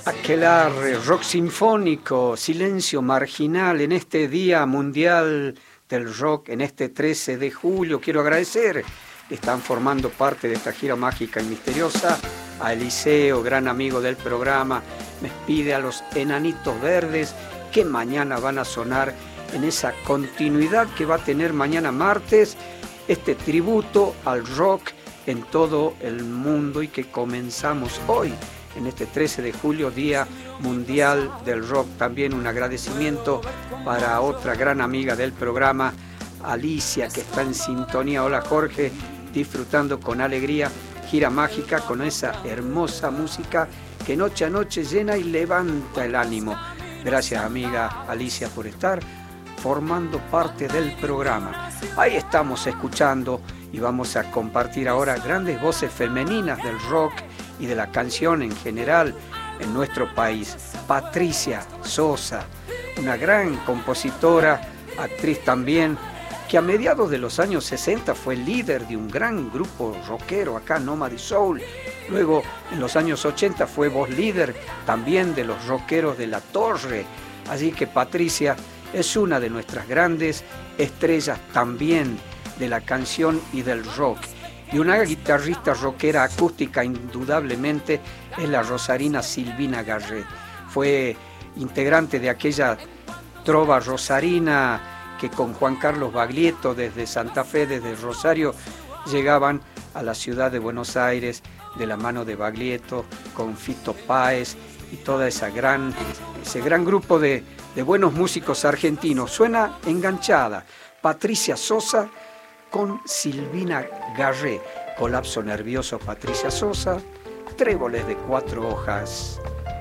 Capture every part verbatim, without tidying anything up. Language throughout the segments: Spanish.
Aquelarre, rock sinfónico, silencio marginal en este Día Mundial del Rock, en este trece de julio. Quiero agradecer que están formando parte de esta gira mágica y misteriosa a Eliseo, gran amigo del programa. Me pide a los Enanitos Verdes que mañana van a sonar en esa continuidad que va a tener mañana martes este tributo al rock en todo el mundo y que comenzamos hoy en este trece de julio, Día Mundial del Rock. También un agradecimiento para otra gran amiga del programa, Alicia, que está en sintonía. Hola Jorge, disfrutando con alegría gira mágica con esa hermosa música que noche a noche llena y levanta el ánimo. Gracias amiga Alicia por estar formando parte del programa. Ahí estamos escuchando y vamos a compartir ahora grandes voces femeninas del rock y de la canción en general en nuestro país. Patricia Sosa, una gran compositora, actriz también, que a mediados de los años sesenta fue líder de un gran grupo rockero acá, Nomad Soul. Luego, en los años ochenta, fue voz líder también de los rockeros de La Torre. Así que Patricia es una de nuestras grandes estrellas también de la canción y del rock. Y una guitarrista rockera acústica indudablemente es la rosarina Silvina Garré. Fue integrante de aquella trova rosarina que con Juan Carlos Baglietto desde Santa Fe, desde Rosario, llegaban a la ciudad de Buenos Aires de la mano de Baglietto, con Fito Páez y toda esa gran, ese gran grupo de, de buenos músicos argentinos. Suena enganchada. Patricia Sosa con Silvina Garré. Colapso nervioso, Patricia Sosa. Tréboles de cuatro hojas.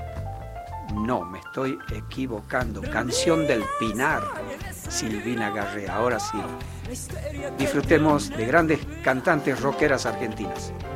No, me estoy equivocando. Canción del Pinar, Silvina Garré. Ahora sí. Disfrutemos de grandes cantantes rockeras argentinas.